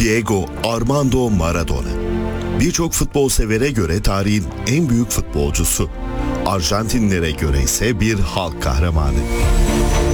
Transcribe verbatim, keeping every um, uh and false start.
Diego Armando Maradona. Birçok futbol severe göre tarihin en büyük futbolcusu. Arjantinlilere göre ise bir halk kahramanı.